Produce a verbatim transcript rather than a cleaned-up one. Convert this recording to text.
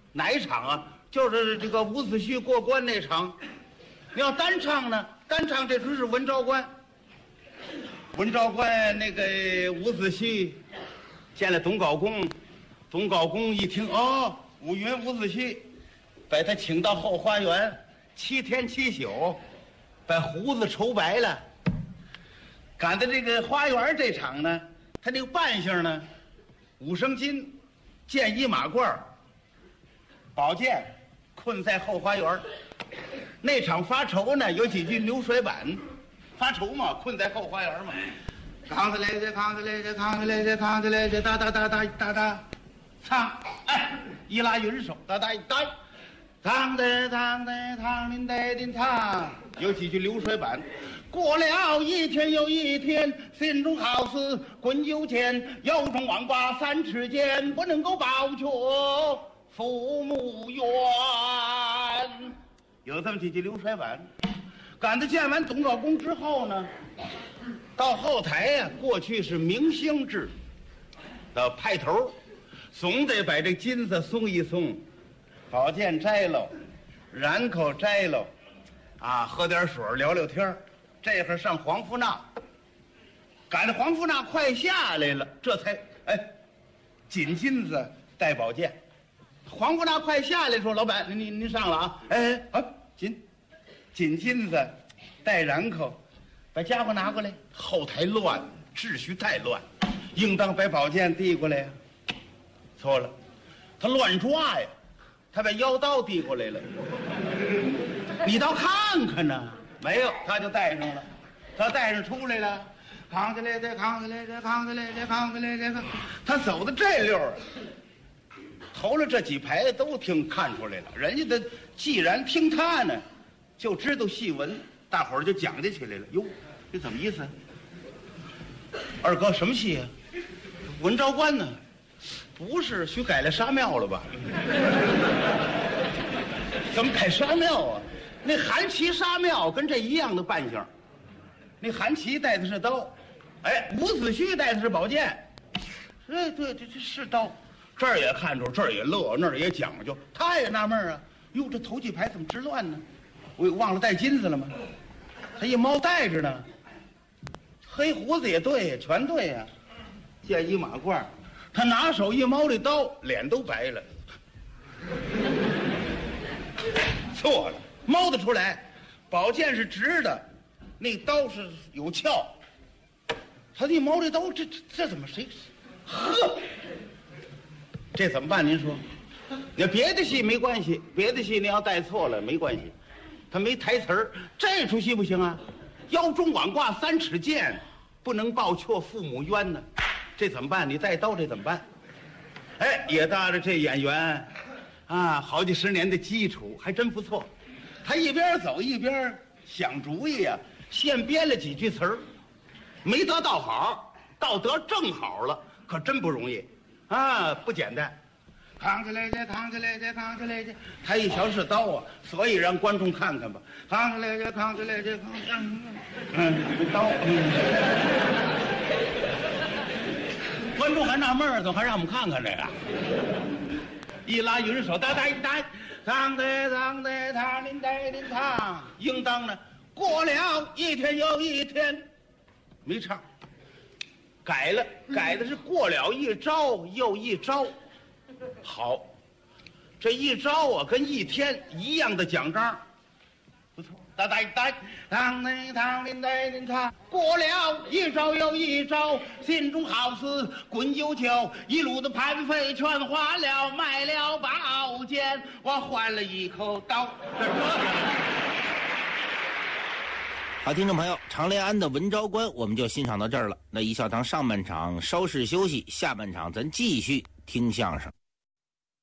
哪一场啊？就是这个伍子胥过关那场。你要单唱呢，单唱这出是文昭关。文昭关那个伍子胥见了董高公，董高公一听，哦，五云伍子胥，把他请到后花园，七天七宿，把胡子愁白了。赶到这个花园这场呢，他那个扮相呢，五升金，剑衣马褂，宝剑困在后花园。那场发愁呢，有几句流水板，发愁嘛，困在后花园嘛。扛起来去，扛起来去，扛起来去，扛起来去，哒哒哒哒哒哒，唱，哎，一拉云手，哒哒一哒，唱的唱的唱的带的唱，有几句流水板。过了一天又一天，心中好似滚油钱，腰中网挂三尺剑，不能够保全父母冤。有这么几句流水板。赶到见完董高公之后呢，到后台呀、啊，过去是明星制，到派头，总得把这金子松一松，宝剑摘喽，髯口摘喽，啊，喝点水聊聊天。这会儿上黄福那，赶着黄福那快下来了，这才哎，紧金子带宝剑。黄福那快下来说：“老板，您您您上了啊！哎哎啊，紧紧金子带髯口，把家伙拿过来。后台乱，秩序太乱，应当把宝剑递过来呀。错了，他乱抓呀，他把腰刀递过来了。你倒看看呢。”没有，他就带上了，他带上出来了，扛起来再扛起来再扛起来再扛起来再扛，他走的这溜儿，头了这几排都听看出来了。人家的既然听他呢，就知道戏文，大伙儿就讲究起来了。哟，这怎么意思？二哥什么戏啊？文昭关呢？不是，许改了沙庙了吧？怎么改沙庙啊？那韩琦杀庙跟这一样的扮相，那韩琦带的是刀，哎，伍子胥带的是宝剑，哎，对，这这是刀，这儿也看出，这儿也乐，那儿也讲究。他也纳闷啊，哟，这头几排怎么直乱呢？我忘了带金子了吗？他一猫带着呢，黑胡子也对呀，全对呀，剑衣马褂，他拿手一猫这刀，脸都白了，错了。猫得出来，宝剑是直的，那刀是有鞘。他一猫这刀，这这这怎么谁？呵，这怎么办？您说，那别的戏没关系，别的戏你要带错了没关系，他没台词儿。这出戏不行啊，腰中挽挂三尺剑，不能报却父母冤呢。这怎么办？你带刀这怎么办？哎，也搭着这演员，啊，好几十年的基础，还真不错。他一边走一边想主意啊，现编了几句词儿，没得到好，到得正好了，可真不容易，啊，不简单。扛起来去，扛起来去，扛起来去。他一瞧是刀啊，所以让观众看看吧。扛起来去，扛起来去，扛起来去，嗯，刀。嗯、观众还纳闷儿，怎么还让我们看看这个？一拉云手，哒哒一哒。当的当的当的当的当，应当呢，过了一天又一天，没唱，改了，改的是过了一朝又一朝。好，这一朝啊，跟一天一样的奖章，不错。哒哒哒，当的当的当的当，过了一朝又一朝，心中好似滚油酒，一路的盘费全花了，卖了宝剑，我换了一口刀。 好，听众朋友，常连安的文昭关我们就欣赏到这儿了。那一笑堂上半场稍事休息，下半场咱继续听相声。